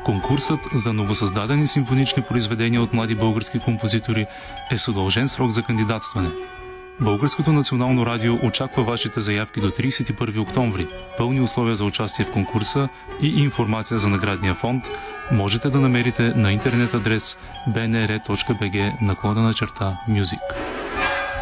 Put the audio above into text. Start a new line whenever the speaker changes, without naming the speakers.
Конкурсът за новосъздадени симфонични произведения от млади български композитори е с удължен срок за кандидатстване. Българското национално радио очаква вашите заявки до 31 октомври. Пълни условия за участие в конкурса и информация за наградния фонд можете да намерите на интернет адрес bnr.bg/music.